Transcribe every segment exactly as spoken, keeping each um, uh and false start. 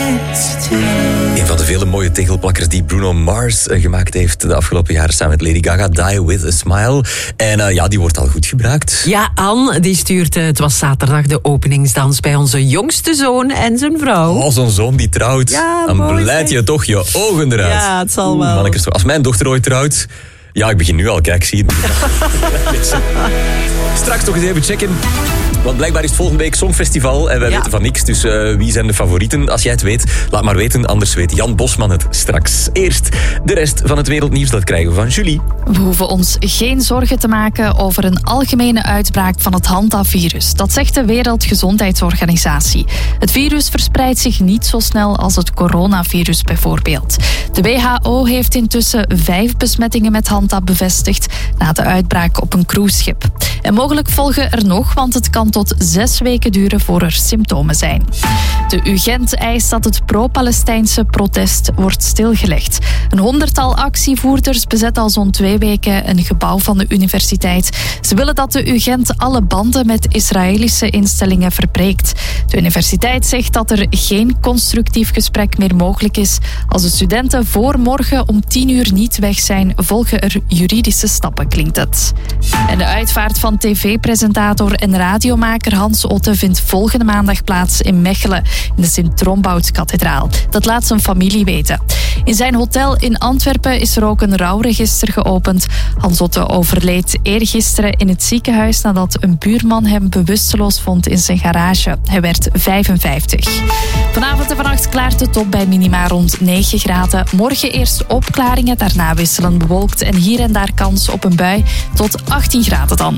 next to you. Een van de vele mooie tegelplakkers die Bruno Mars uh, gemaakt heeft de afgelopen jaren samen met Lady Gaga. Die With A Smile. En uh, ja, die wordt al goed gebruikt. Ja, Anne, die stuurt, uh, het was zaterdag de openingsdans bij onze jongste zoon en zijn vrouw. Oh, zo'n zoon die trouwt. Ja, dan mooi, blijf je zeg. toch je ogen eruit. Ja, het zal wel. Mannekes, als mijn dochter ooit trouwt... Ja, ik begin nu al, kijk, zie je. Straks toch eens even checken. Want blijkbaar is het volgende week Songfestival en wij Ja. weten van niks. Dus uh, wie zijn de favorieten? Als jij het weet, laat maar weten. Anders weet Jan Bosman het straks. Eerst de rest van het wereldnieuws, dat krijgen we van Julie. We hoeven ons geen zorgen te maken over een algemene uitbraak van het Hanta-virus. Dat zegt de Wereldgezondheidsorganisatie. Het virus verspreidt zich niet zo snel als het coronavirus bijvoorbeeld. De W H O heeft intussen vijf besmettingen met Hanta bevestigd na de uitbraak op een cruiseschip. En mogelijk volgen er nog, want het kan tot zes weken duren voor er symptomen zijn. De U Gent eist dat het pro-Palestijnse protest wordt stilgelegd. Een honderdtal actievoerders bezet al zo'n twee weken een gebouw van de universiteit. Ze willen dat de U Gent alle banden met Israëlische instellingen verbreekt. De universiteit zegt dat er geen constructief gesprek meer mogelijk is. Als de studenten voor morgen om tien uur niet weg zijn, volgen er juridische stappen, klinkt het. En de uitvaart van tv-presentator en radiomaker Hans Otte vindt volgende maandag plaats in Mechelen, in de Sint-Trombouts-kathedraal. Dat laat zijn familie weten. In zijn hotel in Antwerpen is er ook een rouwregister geopend. Hans Otte overleed eergisteren in het ziekenhuis nadat een buurman hem bewusteloos vond in zijn garage. Hij werd vijfenvijftig. Vanavond en vannacht klaart het op bij minima rond negen graden. Morgen eerst opklaringen, daarna wisselend bewolkt en hier en daar kans op een bui tot achttien graden dan.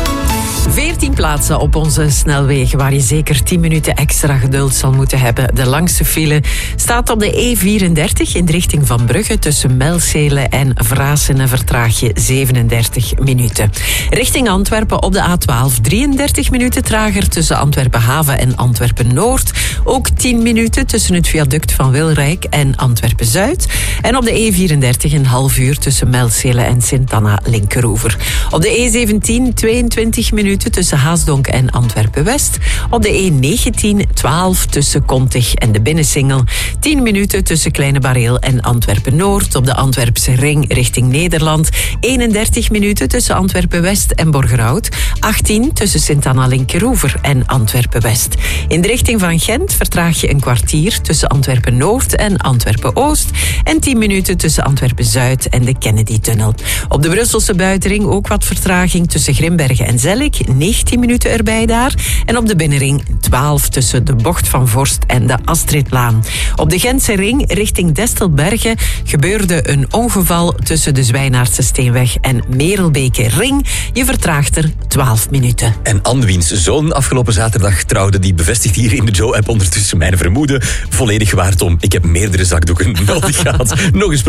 veertien plaatsen op onze snelwegen waar je zeker tien minuten extra geduld zal moeten hebben. De langste file staat op de E vierendertig in de richting van Brugge. Tussen Melcele en Vrasene vertraag je zevenendertig minuten. Richting Antwerpen op de A twaalf drieëndertig minuten trager tussen Antwerpen Haven en Antwerpen Noord. Ook tien minuten tussen het viaduct van Wilrijk en Antwerpen Zuid. En op de E vierendertig een half uur tussen Melcele en Sint-Anna Linkeroever. Op de E zeventien tweeëntwintig minuten tussen Haasdonk en Antwerpen-West. Op de E negentien twaalf tussen Kontig en de Binnensingel. tien minuten tussen Kleine Bareel en Antwerpen-Noord. Op de Antwerpse ring richting Nederland. eenendertig minuten tussen Antwerpen-West en Borgerhout. achttien tussen Sint-Anna Linkeroever en Antwerpen-West. In de richting van Gent vertraag je een kwartier tussen Antwerpen-Noord en Antwerpen-Oost. En tien minuten tussen Antwerpen-Zuid en de Kennedy-tunnel. Op de Brusselse buitenring ook wat vertraging tussen Grimbergen en Zellik. negentien minuten erbij daar. En op de binnenring twaalf tussen de Bocht van Vorst en de Astridlaan. Op de Gentse ring richting Destelbergen gebeurde een ongeval tussen de Zwijnaardse Steenweg en Merelbeke ring. Je vertraagt er twaalf minuten. En Anne, wiens zoon afgelopen zaterdag trouwde, die bevestigt hier in de Joe-app ondertussen mijn vermoeden volledig waard om. Ik heb meerdere zakdoeken nodig gehad. Nog eens